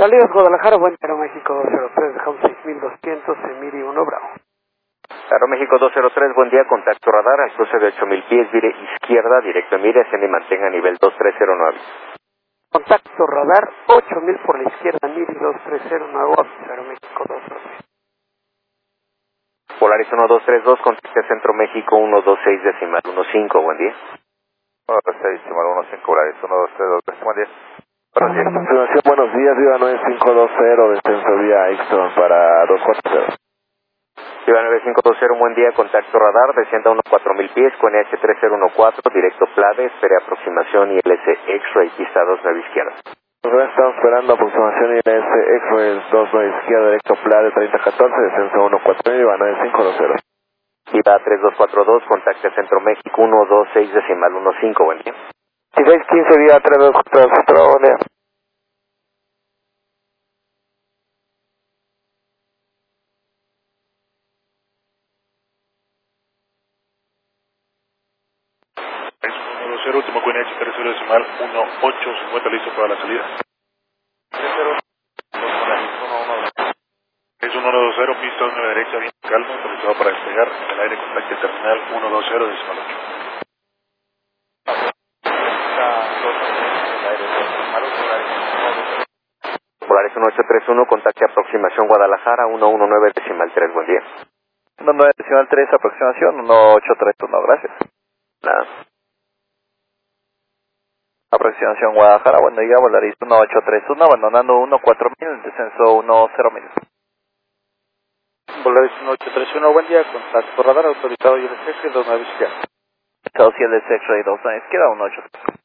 Salidas Guadalajara, buen Aeroméxico 203, dejamos 6200, Emiri 1 Bravo. Aeroméxico 203, buen día, contacto radar, al cruce de 8000 pies, vire izquierda, directo Emiri, asciende y mantenga nivel 2309. Contacto radar, 8000 por la izquierda, Emiri 2309, Aeroméxico 203. Polaris 1232, contacte Centro México 126 decimal 15, buen día. 126 decimal 15, Polaris 1232, buen día. Buenos días, confirmación, buenos días, Viva 9520, descenso vía Exton para 240. Viva 9520, buen día, contacto radar, descienda 4000 pies con NH3014, directo Plade, espere aproximación ILS X-Ray, pista 29 izquierda. Estamos esperando aproximación ILS X-Ray 29 izquierda, directo Plade 3014, descenso 14000, Viva 9520. Viva 3242, contacte Centro México 126 decimal 15, buen día. 1615, Viva 3242, buen día. Último con NH30 decimal 1850, listo para la salida. Es 120, pista 1 derecha, bien calmo, autorizado para despegar, en el aire contacte terminal 120 decimal 8. Polaris 1831, contacte aproximación Guadalajara 119 decimal 3, buen día. 19 decimal 3, aproximación 1831, gracias. Nada. Aproximación Guadalajara, buen día, Polaris 1831, abandonando 14000, descenso 10.000. Polaris 1831, buen día, contacto radar autorizado y el X-Ray 29 izquierda. Estados y el X-Ray 29 izquierda, 183.